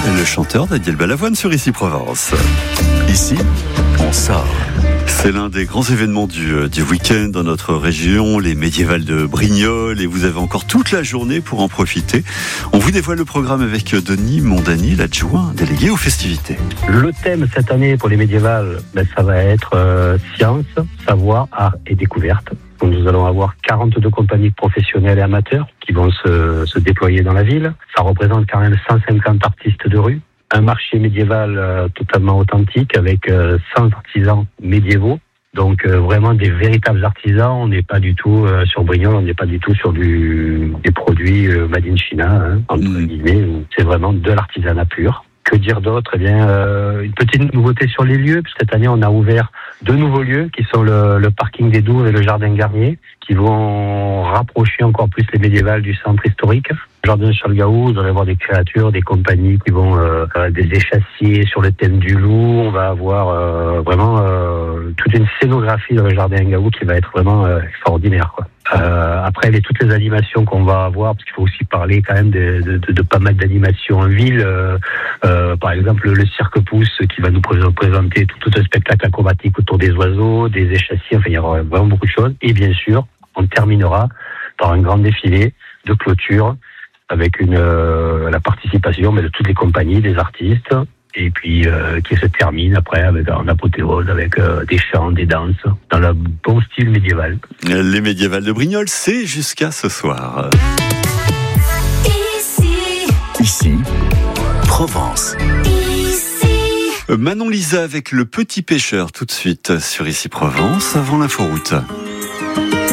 Le chanteur Daniel Balavoine sur Ici Provence. Ici, on sort. C'est l'un des grands événements du week-end dans notre région, les médiévales de Brignoles, et vous avez encore toute la journée pour en profiter. On vous dévoile le programme avec Denis Mondani, l'adjoint délégué aux festivités. Le thème cette année pour les médiévales, ça va être science, savoir, art et découverte. Donc nous allons avoir 42 compagnies professionnelles et amateurs qui vont se déployer dans la ville. Ça représente quand même 150 artistes de rue. Un marché médiéval totalement authentique avec 100 artisans médiévaux. Donc vraiment des véritables artisans. On n'est pas du tout sur Brignoles, on n'est pas du tout sur des produits made in China, entre guillemets. C'est vraiment de l'artisanat pur. Que dire d'autre ? Eh bien, une petite nouveauté sur les lieux. Cette année, on a ouvert 2 nouveaux lieux qui sont le parking des Douves et le jardin Garnier, qui vont rapprocher encore plus les médiévales du centre historique. Jardin Chalgaou, vous allez avoir des créatures, des compagnies qui vont des échassiers sur le thème du loup. On va avoir vraiment toute une scénographie dans le jardin Gaou qui va être vraiment extraordinaire, quoi. Après, toutes les animations qu'on va avoir, parce qu'il faut aussi parler quand même de pas mal d'animations en ville. Par exemple, le cirque Pouce qui va nous présenter tout un spectacle acrobatique autour des oiseaux, des échassiers. Enfin, il y aura vraiment beaucoup de choses. Et bien sûr, on terminera par un grand défilé de clôture avec la participation de toutes les compagnies, des artistes. Et puis qui se termine après avec un apothéose, avec des chants, des danses, dans le bon style médiéval. Les médiévales de Brignoles, c'est jusqu'à ce soir. Ici, Provence. Manon Lisa avec Le Petit Pêcheur tout de suite sur Ici Provence avant l'inforoute.